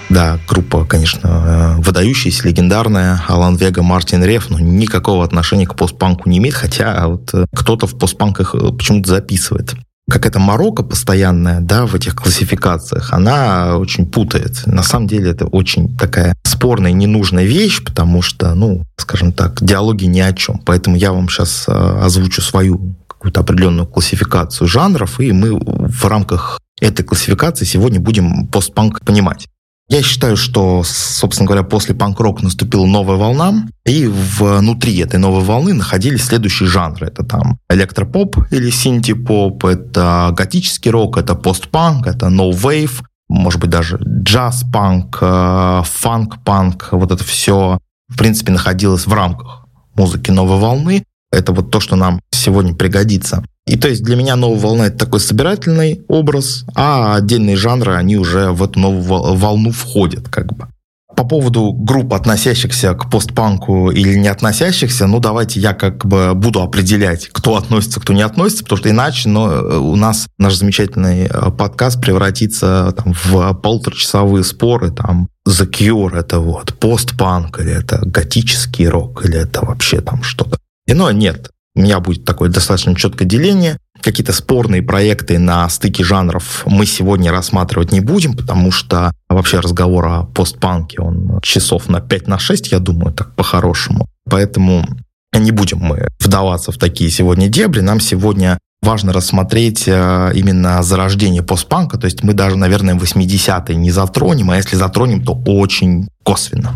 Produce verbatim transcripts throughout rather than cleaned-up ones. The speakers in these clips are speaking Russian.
Да, группа, конечно, выдающаяся, легендарная. Алан Вега, Мартин Реф, но никакого отношения к постпанку не имеет, хотя вот кто-то в постпанках почему-то записывает. Какая-то морока постоянная, да, в этих классификациях, она очень путает. На самом деле это очень такая спорная и ненужная вещь, потому что, ну, скажем так, диалоги ни о чем. Поэтому я вам сейчас озвучу свою какую-то определенную классификацию жанров, и мы в рамках этой классификации сегодня будем постпанк понимать. Я считаю, что, собственно говоря, после панк-рока наступила новая волна, и внутри этой новой волны находились следующие жанры. Это там электропоп или синти-поп, это готический рок, это постпанк, это ноу-вейв, может быть, даже джаз-панк, фанк-панк. Вот это все, в принципе, находилось в рамках музыки новой волны. Это вот то, что нам сегодня пригодится. И то есть для меня новая волна — это такой собирательный образ, а отдельные жанры, они уже в эту новую волну входят, как бы. По поводу групп, относящихся к постпанку или не относящихся, ну, давайте я как бы буду определять, кто относится, кто не относится, потому что иначе, но у нас наш замечательный подкаст превратится там в полуторачасовые споры, там, The Cure — это вот постпанк, или это готический рок, или это вообще там что-то. И, ну, нет. У меня будет такое достаточно четкое деление. Какие-то спорные проекты на стыке жанров мы сегодня рассматривать не будем, потому что вообще разговор о постпанке, он часов на пять на шесть, я думаю, так по-хорошему. Поэтому не будем мы вдаваться в такие сегодня дебри. Нам сегодня важно рассмотреть именно зарождение постпанка. То есть мы даже, наверное, восьмидесятые не затронем, а если затронем, то очень косвенно.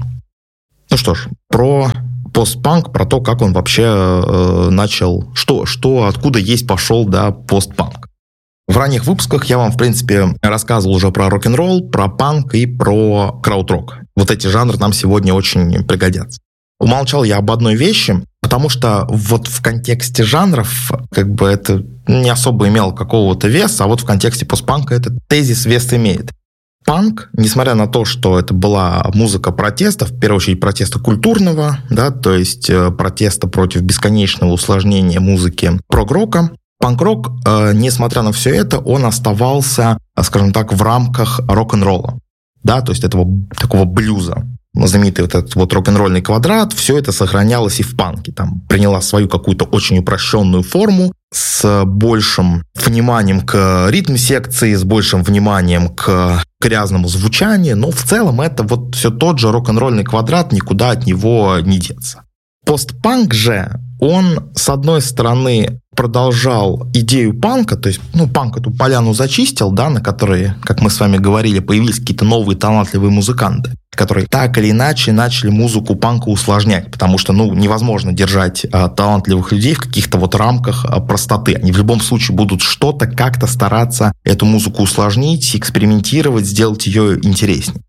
Ну что ж, про постпанк, про то, как он вообще э, начал, что, что, откуда есть пошел, да, постпанк. В ранних выпусках я вам, в принципе, рассказывал уже про рок-н-ролл, про панк и про крауд-рок. Вот эти жанры нам сегодня очень пригодятся. Умолчал я об одной вещи, потому что вот в контексте жанров как бы это не особо имело какого-то веса, а вот в контексте постпанка этот тезис вес имеет. Панк, несмотря на то, что это была музыка протеста, в первую очередь протеста культурного, да, то есть протеста против бесконечного усложнения музыки прог-рока, панк-рок, э, несмотря на все это, он оставался, скажем так, в рамках рок-н-ролла, да, то есть этого такого блюза. Знаменитый вот этот вот рок-н-ролльный квадрат, все это сохранялось и в панке. Там приняла свою какую-то очень упрощенную форму с большим вниманием к ритм-секции, с большим вниманием к грязному звучанию, но в целом это вот все тот же рок-н-ролльный квадрат, никуда от него не деться. Постпанк же, он, с одной стороны, продолжал идею панка, то есть, ну, панк эту поляну зачистил, да, на которой, как мы с вами говорили, появились какие-то новые талантливые музыканты, которые так или иначе начали музыку панка усложнять, потому что, ну, невозможно держать а, талантливых людей в каких-то вот рамках а, простоты. Они в любом случае будут что-то, как-то стараться эту музыку усложнить, экспериментировать, сделать ее интереснее.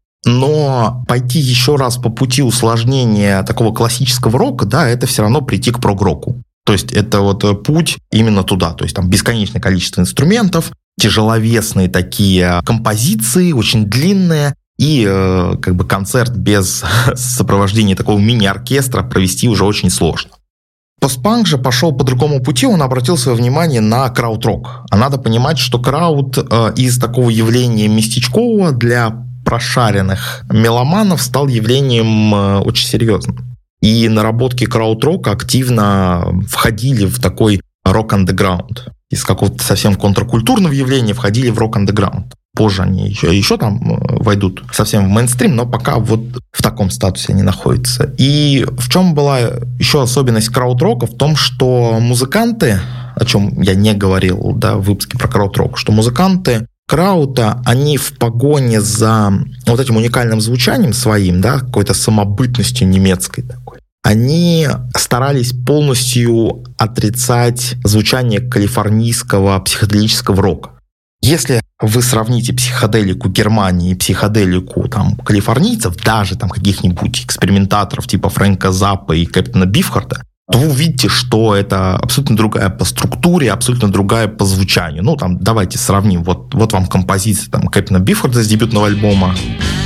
Но пойти еще раз по пути усложнения такого классического рока, да, это все равно прийти к прог-року. То есть это вот путь именно туда. То есть там бесконечное количество инструментов, тяжеловесные такие композиции, очень длинные, и э, как бы концерт без сопровождения такого мини-оркестра провести уже очень сложно. Постпанк же пошел по другому пути, он обратил свое внимание на крауд-рок. А надо понимать, что крауд э, из такого явления местечкового для прошаренных меломанов стал явлением э, очень серьезным. И наработки крауд-рока активно входили в такой рок-андеграунд. Из какого-то совсем контркультурного явления входили в рок-андеграунд. Позже они еще, еще там войдут совсем в мейнстрим, но пока вот в таком статусе они находятся. И в чем была еще особенность крауд-рока? В том, что музыканты, о чем я не говорил, да, в выпуске про крауд-рок, что музыканты краута, они в погоне за вот этим уникальным звучанием своим, да, какой-то самобытностью немецкой такой, они старались полностью отрицать звучание калифорнийского психоделического рока. Если вы сравните психоделику Германии и психоделику там, калифорнийцев, даже там, каких-нибудь экспериментаторов типа Фрэнка Заппа и Кэптона Бифхарта, то вы увидите, что это абсолютно другая по структуре, абсолютно другая по звучанию. Ну, там, давайте сравним. Вот, вот вам композиция там, Кэптона Бифхарта с дебютного альбома.